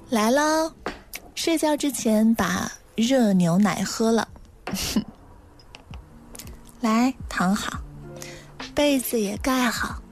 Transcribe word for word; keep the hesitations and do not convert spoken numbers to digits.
来了，睡觉之前把热牛奶喝了。来，躺好，被子也盖好，